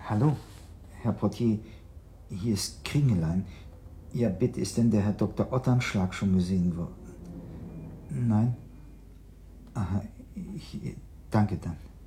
Hallo, Herr Portier, hier ist Kringelein. Ja, bitte, ist denn der Herr Dr. Otternschlag schon gesehen worden? Nein? Aha, danke dann.